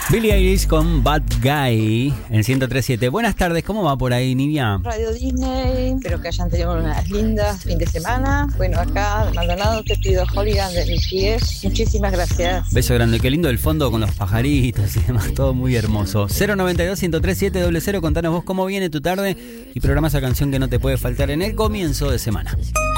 Billie Eilish con Bad Guy en 103.7. Buenas tardes, ¿cómo va por ahí, Nidia? Radio Disney, espero que hayan tenido unas lindas fin de semana. Bueno, acá de Maldonado te pido Hooligan de BTS. Muchísimas gracias. Beso grande, qué lindo el fondo con los pajaritos y demás, todo muy hermoso. 092-103-700, contanos vos cómo viene tu tarde y programa esa canción que no te puede faltar en el comienzo de semana.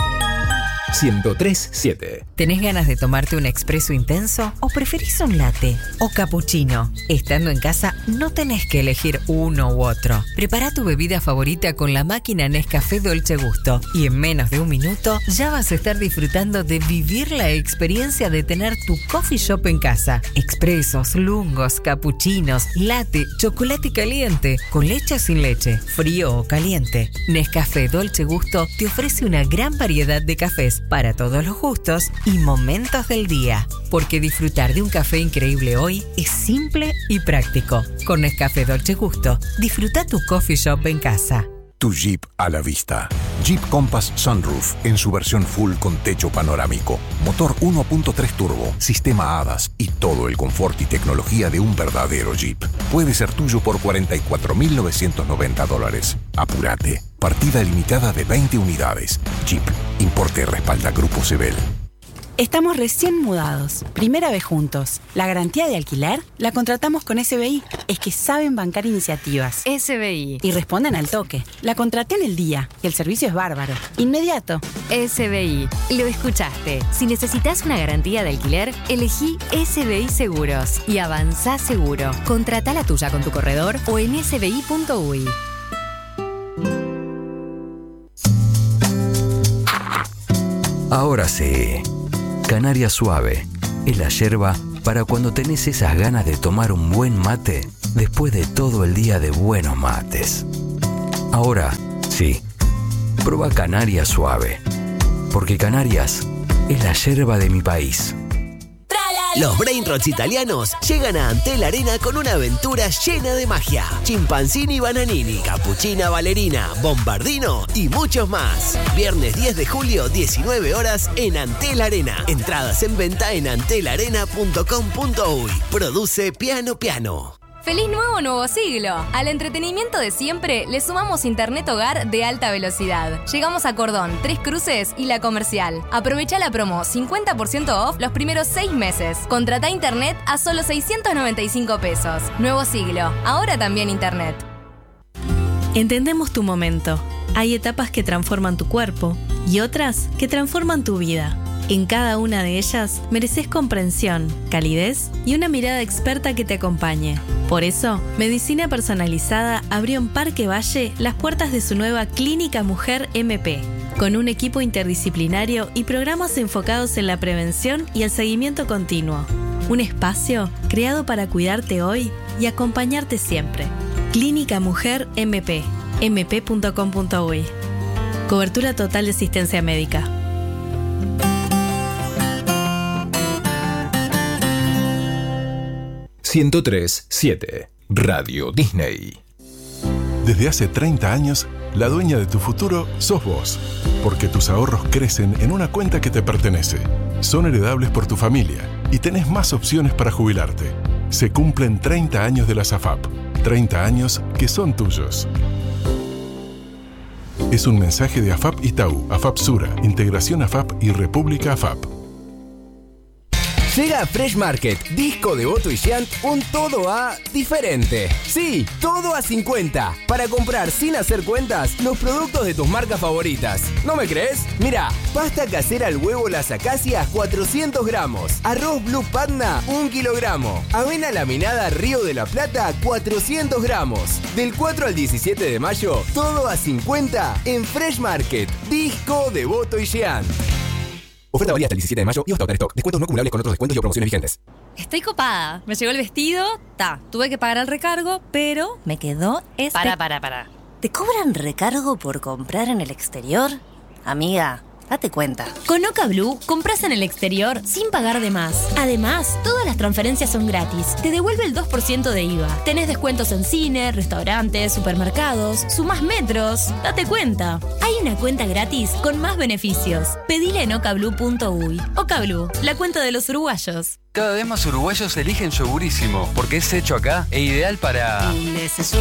103.7. ¿Tenés ganas de tomarte un expreso intenso? ¿O preferís un latte? ¿O cappuccino? Estando en casa, no tenés que elegir uno u otro. Prepara tu bebida favorita con la máquina Nescafé Dolce Gusto. Y en menos de un minuto, ya vas a estar disfrutando de vivir la experiencia de tener tu coffee shop en casa. Expresos, lungos, cappuccinos, latte, chocolate caliente, con leche o sin leche, frío o caliente. Nescafé Dolce Gusto te ofrece una gran variedad de cafés para todos los gustos y momentos del día. Porque disfrutar de un café increíble hoy es simple y práctico. Con Nescafé Dolce Gusto, disfruta tu coffee shop en casa. Tu Jeep a la vista. Jeep Compass Sunroof en su versión full con techo panorámico. Motor 1.3 turbo, sistema HADAS y todo el confort y tecnología de un verdadero Jeep. Puede ser tuyo por $44.990. Apúrate. Partida limitada de 20 unidades. Jeep. Importe y respalda Grupo Sebel. Estamos recién mudados. Primera vez juntos. La garantía de alquiler la contratamos con SBI. Es que saben bancar iniciativas. SBI. Y responden al toque. La contraté en el día y el servicio es bárbaro. Inmediato. SBI. Lo escuchaste. Si necesitas una garantía de alquiler, elegí SBI Seguros y avanzá seguro. Contratá la tuya con tu corredor o en sbi.uy. Ahora sí. Canaria Suave es la yerba para cuando tenés esas ganas de tomar un buen mate después de todo el día de buenos mates. Ahora sí, prueba Canaria Suave, porque Canarias es la yerba de mi país. Los Brainrots italianos llegan a Antel Arena con una aventura llena de magia. Chimpanzini Bananini, Cappuccina Ballerina, Bombardino y muchos más. Viernes 10 de julio, 19 horas en Antel Arena. Entradas en venta en antelarena.com.uy. Produce Piano Piano. ¡Feliz nuevo siglo! Al entretenimiento de siempre le sumamos internet hogar de alta velocidad. Llegamos a Cordón, Tres Cruces y La Comercial. Aprovecha la promo 50% off los primeros 6 meses. Contratá internet a solo 695 pesos. Nuevo siglo, ahora también internet. Entendemos tu momento. Hay etapas que transforman tu cuerpo y otras que transforman tu vida. En cada una de ellas mereces comprensión, calidez y una mirada experta que te acompañe. Por eso, Medicina Personalizada abrió en Parque Valle las puertas de su nueva Clínica Mujer MP, con un equipo interdisciplinario y programas enfocados en la prevención y el seguimiento continuo. Un espacio creado para cuidarte hoy y acompañarte siempre. Clínica Mujer MP, mp.com.uy. Cobertura total de asistencia médica. $103.7. Radio Disney. Desde hace 30 años, la dueña de tu futuro sos vos, porque tus ahorros crecen en una cuenta que te pertenece. Son heredables por tu familia y tenés más opciones para jubilarte. Se cumplen 30 años de las AFAP, 30 años que son tuyos. Es un mensaje de AFAP Itaú, AFAP Sura, Integración AFAP y República AFAP. Llega Fresh Market, Disco, Devoto y Giant, un todo a diferente. Sí, todo a 50. Para comprar sin hacer cuentas los productos de tus marcas favoritas. ¿No me crees? Mira, pasta casera al huevo Las Acacias 400 gramos. Arroz Blue Panda 1 kilogramo. Avena laminada Río de la Plata 400 gramos. Del 4 al 17 de mayo, todo a 50 en Fresh Market, Disco, Devoto y Giant. Oferta válida hasta el 17 de mayo y hasta agotar stock. Descuentos no acumulables con otros descuentos y o promociones vigentes. Estoy copada. Me llegó el vestido, tuve que pagar el recargo, pero me quedó Para. ¿Te cobran recargo por comprar en el exterior? Amiga, Date cuenta. Con Oca Blue, compras en el exterior sin pagar de más. Además, todas las transferencias son gratis. Te devuelve el 2% de IVA. Tenés descuentos en cine, restaurantes, supermercados, sumás metros. Date cuenta. Hay una cuenta gratis con más beneficios. Pedile en ocablue.uy. Oca Blue, la cuenta de los uruguayos. Cada vez más uruguayos eligen Yogurísimo, porque es hecho acá e ideal para...